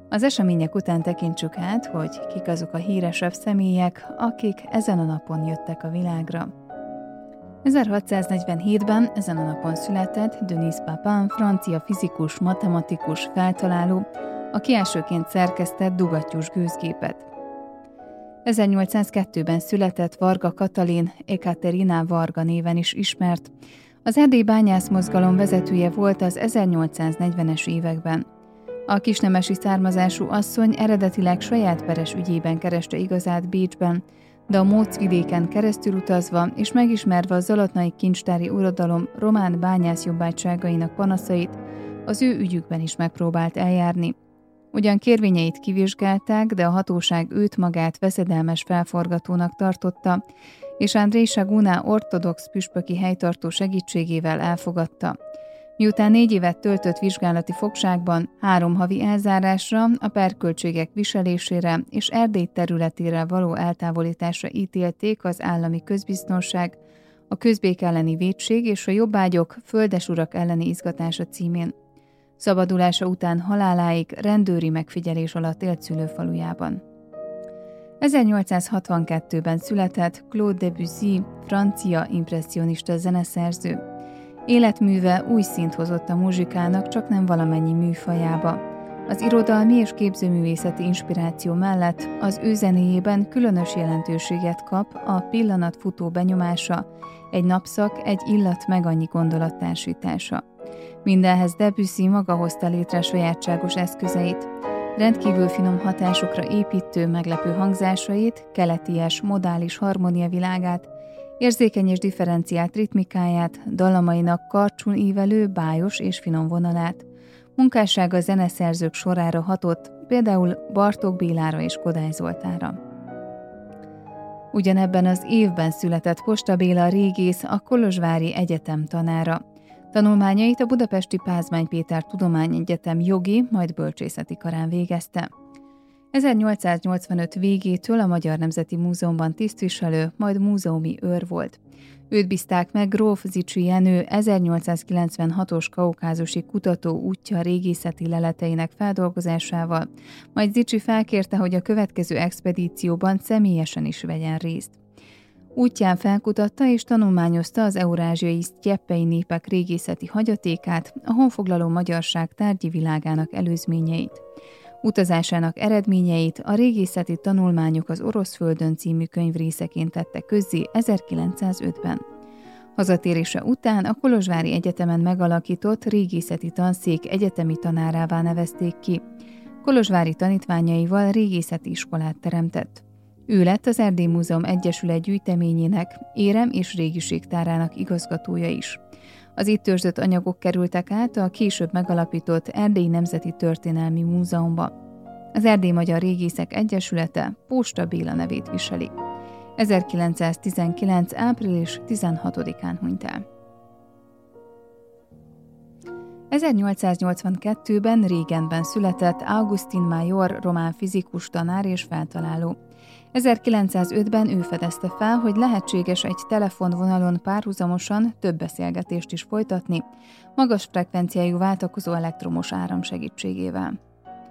Az események után tekintsük át, hogy kik azok a híresebb személyek, akik ezen a napon jöttek a világra. 1647-ben ezen a napon született Denis Papin, francia fizikus, matematikus, feltaláló, aki elsőként szerkesztett dugattyús gőzgépet. 1802-ben született Varga Katalin, Ekaterina Varga néven is ismert. Az erdélyi bányászmozgalom vezetője volt az 1840-es években. A kisnemesi származású asszony eredetileg saját peres ügyében kereste igazát Bécsben, de a Móc-vidéken keresztül utazva és megismerve a zalatnai kincstári uradalom román bányászjobbágyságainak panaszait, az ő ügyükben is megpróbált eljárni. Ugyan kérvényeit kivizsgálták, de a hatóság őt magát veszedelmes felforgatónak tartotta, és André Saguna ortodox püspöki helytartó segítségével elfogadta. Miután 4 évet töltött vizsgálati fogságban, 3 havi elzárásra, a perköltségek viselésére és Erdély területére való eltávolításra ítélték az állami közbiztonság, a közbék elleni vétség és a jobbágyok földesurak elleni izgatása címén. Szabadulása után haláláig rendőri megfigyelés alatt élt szülőfalujában. 1862-ben született Claude Debussy, francia impresszionista zeneszerző. Életműve új színt hozott a muzsikának, csak nem valamennyi műfajába. Az irodalmi és képzőművészeti inspiráció mellett az ő zenéjében különös jelentőséget kap a pillanat futó benyomása, egy napszak, egy illat meg annyi gondolat társítása. Mindenhez Debussy maga hozta létre sajátságos eszközeit, rendkívül finom hatásokra építő, meglepő hangzásait, keleties, modális harmónia világát, érzékeny és differenciált ritmikáját, dallamainak karcsún ívelő, bájos és finom vonalát. Munkássága zeneszerzők sorára hatott, például Bartók Bélára és Kodály Zoltánra. Ugyanebben az évben született Posta Béla régész, a Kolozsvári Egyetem tanára. Tanulmányait a budapesti Pázmány Péter Tudományegyetem jogi, majd bölcsészeti karán végezte. 1885 végétől a Magyar Nemzeti Múzeumban tisztviselő, majd múzeumi őr volt. Őt bízták meg gróf Zichy Jenő 1896-os kaukázusi kutató útja régészeti leleteinek feldolgozásával, majd Zichy felkérte, hogy a következő expedícióban személyesen is vegyen részt. Útján felkutatta és tanulmányozta az eurázsiai sztyeppei népek régészeti hagyatékát, a honfoglaló magyarság tárgyi világának előzményeit. Utazásának eredményeit a Régészeti tanulmányok az Oroszföldön című könyv részeként tette közzé 1905-ben. Hazatérése után a Kolozsvári Egyetemen megalakított régészeti tanszék egyetemi tanárává nevezték ki. Kolozsvári tanítványaival régészeti iskolát teremtett. Ő lett az Erdély Múzeum Egyesület gyűjteményének, érem- és régiségtárának igazgatója is. Az itt őrzött anyagok kerültek át a később megalapított Erdélyi Nemzeti Történelmi Múzeumba. Az Erdély Magyar Régészek Egyesülete Posta Béla nevét viseli. 1919. április 16-án hunyt el. 1882-ben Régenben született Augustin Major román fizikus tanár és feltaláló. 1905-ben ő fedezte fel, hogy lehetséges egy telefonvonalon párhuzamosan több beszélgetést is folytatni, magas frekvenciájú váltakozó elektromos áram segítségével.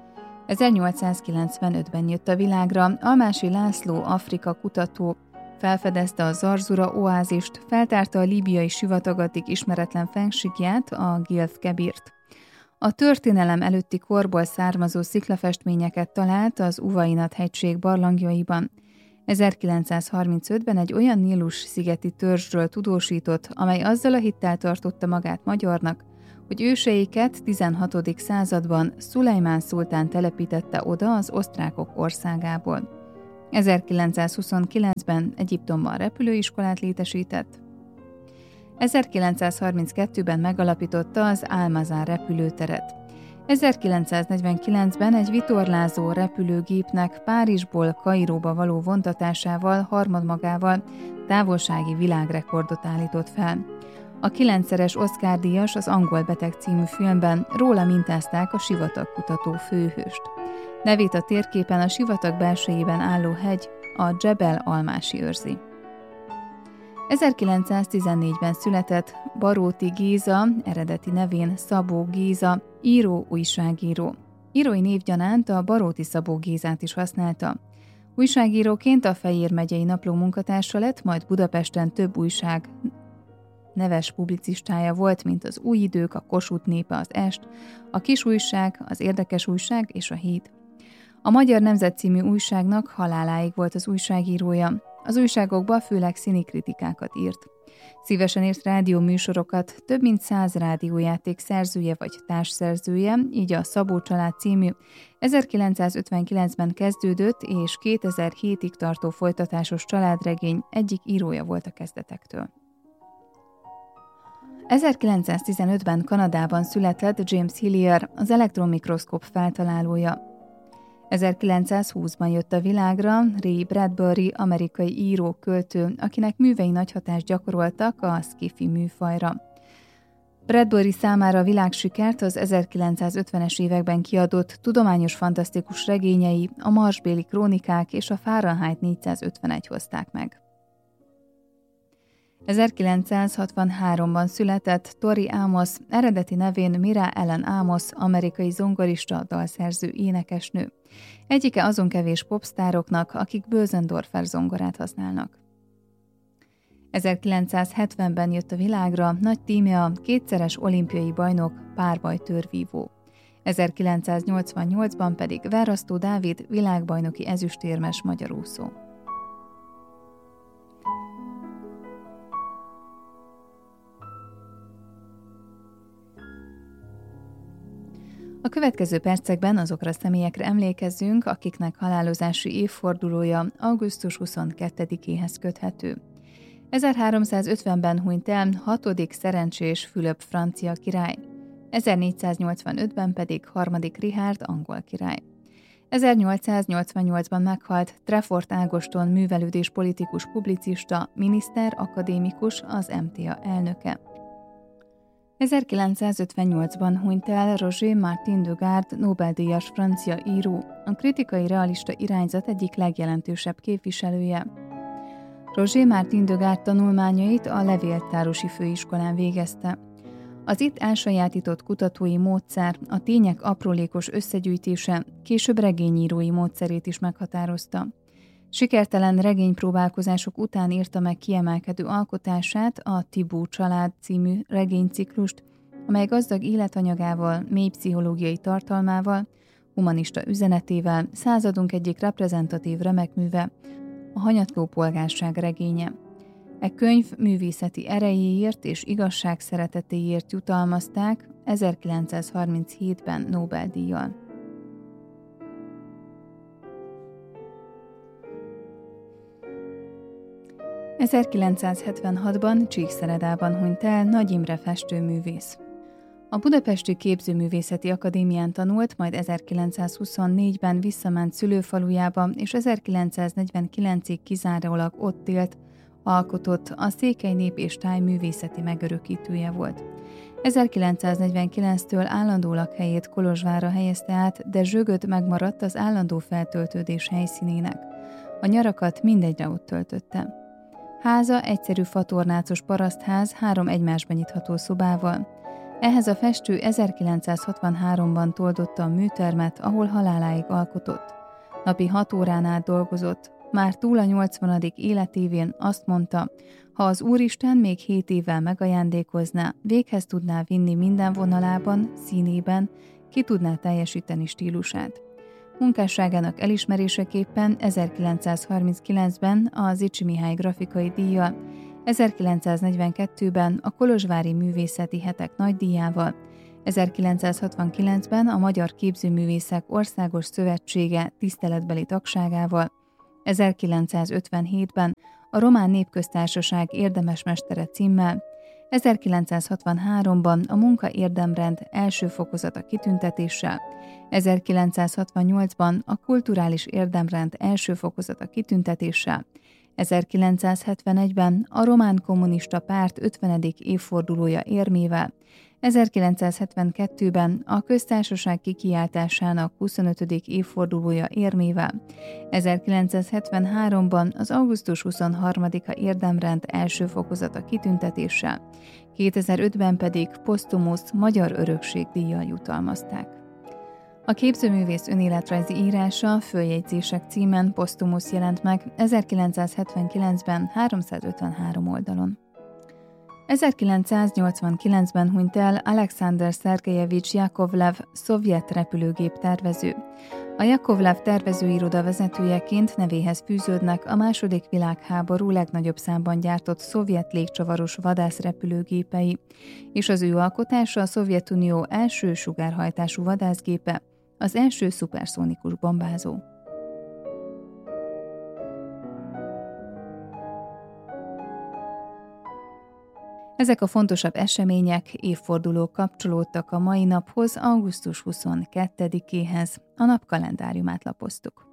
1895-ben jött a világra Almási László, Afrika kutató, felfedezte a Zarzura oázist, feltárta a líbiai sivatagaddig ismeretlen fennsíkját, a Gilf Kebirt. A történelem előtti korból származó sziklafestményeket talált az Uvainat-hegység barlangjaiban. 1935-ben egy olyan Nílus-szigeti törzsről tudósított, amely azzal a hittel tartotta magát magyarnak, hogy őseiket 16. században Szulejmán szultán telepítette oda az osztrákok országából. 1929-ben Egyiptomban repülőiskolát létesített. 1932-ben megalapította az Almazán repülőteret. 1949-ben egy vitorlázó repülőgépnek Párizsból Kairóba való vontatásával harmadmagával távolsági világrekordot állított fel. A 9-szeres Oscar-díjas az Angol beteg című filmben róla mintázták a sivatagkutató főhőst. Nevét a térképen a sivatag belsejében álló hegy, a Dzsebel Almási őrzi. 1914-ben született Baróti Géza, eredeti nevén Szabó Géza, író, újságíró. Írói névgyanánt a Baróti Szabó Gézát is használta. Újságíróként a Fejér megyei napló munkatársa lett, majd Budapesten több újság neves publicistája volt, mint az Új Idők, a Kossuth Népe, az Est, a Kis Újság, az Érdekes Újság és a Híd. A Magyar Nemzet című újságnak haláláig volt az újságírója. Az újságokba főleg színikritikákat írt. Szívesen írt rádióműsorokat, több mint 100 rádiójáték szerzője vagy társszerzője, így a Szabó család című 1959-ben kezdődött és 2007-ig tartó folytatásos családregény egyik írója volt a kezdetektől. 1915-ben Kanadában született James Hillier, az elektronmikroszkóp feltalálója. 1920-ban jött a világra Ray Bradbury, amerikai író, költő, akinek művei nagy hatást gyakoroltak a sci-fi műfajra. Bradbury számára világsikert az 1950-es években kiadott tudományos fantasztikus regényei, a Marsbéli krónikák és a Fahrenheit 451 hozták meg. 1963-ban született Tori Amos, eredeti nevén Mira Ellen Amos, amerikai zongorista, dalszerző, énekesnő. Egyike azon kevés popsztároknak, akik Bösendorfer zongorát használnak. 1970-ben jött a világra, nagy tíme a kétszeres olimpiai bajnok, párbajtőrvívó. 1988-ban pedig Verasztó Dávid, világbajnoki ezüstérmes magyarúszó. A következő percekben azokra a személyekre emlékezzünk, akiknek halálozási évfordulója augusztus 22-éhez köthető. 1350-ben hunyt el 6. szerencsés Fülöp francia király, 1485-ben pedig 3. Richárd angol király. 1888-ban meghalt Trefort Ágoston művelődés politikus publicista, miniszter, akadémikus, az MTA elnöke. 1958-ban hunyt el Roger Martin de Garde, Nobel-díjas francia író, a kritikai realista irányzat egyik legjelentősebb képviselője. Roger Martin de Garde tanulmányait a levéltárosi főiskolán végezte. Az itt elsajátított kutatói módszer, a tények aprólékos összegyűjtése, később regényírói módszerét is meghatározta. Sikertelen regénypróbálkozások után írta meg kiemelkedő alkotását, a Thibaut család című regényciklust, amely gazdag életanyagával, mély pszichológiai tartalmával, humanista üzenetével, századunk egyik reprezentatív remekműve, a Hanyatló polgárság regénye. E könyv művészeti erejéért és igazság szeretetéért jutalmazták 1937-ben Nobel-díjjal. 1976-ban Csíkszeredában hunyt el Nagy Imre festőművész. A Budapesti Képzőművészeti Akadémián tanult, majd 1924-ben visszament szülőfalujába, és 1949-ig kizárólag ott élt, alkotott, a Székely Nép és Táj művészeti megörökítője volt. 1949-től állandó lakhelyét Kolozsvárra helyezte át, de Zsögöd megmaradt az állandó feltöltődés helyszínének. A nyarakat mindegyre ott töltötte. Háza egyszerű fatornácos parasztház 3 egymásba nyitható szobával. Ehhez a festő 1963-ban toldotta a műtermet, ahol haláláig alkotott. Napi 6 órán át dolgozott. Már túl a 80. életévén azt mondta, ha az Úristen még 7 évvel megajándékozná, véghez tudná vinni minden vonalában, színében, ki tudná teljesíteni stílusát. Munkásságának elismeréseképpen 1939-ben a Zichy Mihály grafikai díjjal, 1942-ben a Kolozsvári Művészeti Hetek nagydíjával, 1969-ben a Magyar Képzőművészek Országos Szövetsége tiszteletbeli tagságával, 1957-ben a Román Népköztársaság érdemesmestere címmel, 1963-ban a Munka Érdemrend első fokozata kitüntetéssel, 1968-ban a Kulturális Érdemrend első fokozata kitüntetéssel, 1971-ben a Román Kommunista Párt 50. évfordulója érmével, 1972-ben a Köztársaság kikiáltásának 25. évfordulója érmével, 1973-ban az augusztus 23-a érdemrend első fokozata kitüntetéssel, 2005-ben pedig posztumusz Magyar Örökség díjjal jutalmazták. A képzőművész önéletrajzi írása Följegyzések címen posztumusz jelent meg 1979-ben 353 oldalon. 1989-ben hunyt el Alexander Szergejevics Jakovlev, szovjet repülőgép tervező. A Jakovlev tervezőiroda vezetőjeként nevéhez fűződnek a II. Világháború legnagyobb számban gyártott szovjet légcsavaros vadászrepülőgépei, és az ő alkotása a Szovjetunió első sugárhajtású vadászgépe, az első szuperszónikus bombázó. Ezek a fontosabb események, évfordulók kapcsolódtak a mai naphoz, augusztus 22-éhez. A nap kalendáriumát lapoztuk.